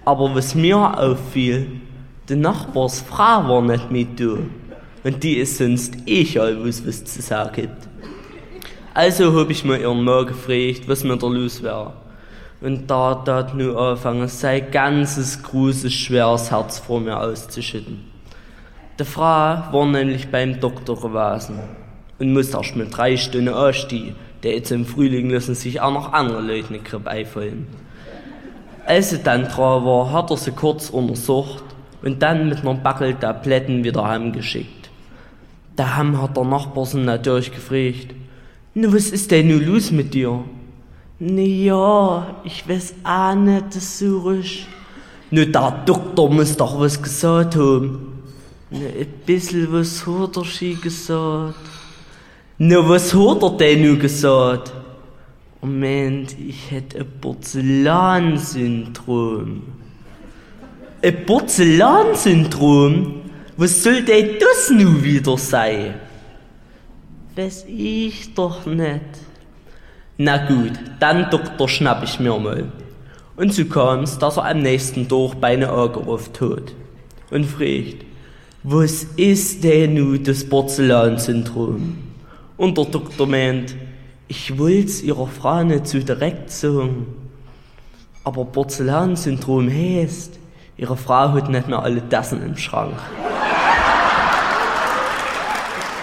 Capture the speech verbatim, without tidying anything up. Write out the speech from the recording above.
Aber was mir auffiel, die Nachbarsfrau war nicht mit da. Und die ist sonst egal, was was zu sagen gibt. Also hab ich mir ihren Mann gefragt, was mir da los wäre. Und da hat nun angefangen, sein ganzes großes, schweres Herz vor mir auszuschütten. Die Frau war nämlich beim Doktor gewesen und musste erst mit drei Stunden anstehen. Der jetzt im Frühling lassen sich auch noch andere Leute eine Grippe einfallen. Als sie dann dran war, hat er sie kurz untersucht und dann mit einer Backel Tabletten wieder heimgeschickt. Daheim hat der Nachbar sie natürlich gefragt, »Na, was ist denn nun los mit dir?« »Na ja, ich weiß auch nicht so ruhig.« »Na, der Doktor muss doch was gesagt haben.« »Na, ein bisschen was hat er schon gesagt.« »Na, was hat er denn nun gesagt?« »Moment, ich hätte ein Porzellansyndrom.« »Ein Porzellansyndrom? Was soll denn das nun wieder sein?« »Weiß ich doch nicht.« »Na gut, dann Doktor schnapp ich mir mal.« Und so kam's, dass er am nächsten Tag bei einer angerufen hat und fragt, was ist denn nun das Porzellansyndrom? Und der Doktor meint, ich wollt's ihrer Frau nicht so direkt sagen. Aber Porzellansyndrom heißt, ihre Frau hat nicht mehr alle Tassen im Schrank.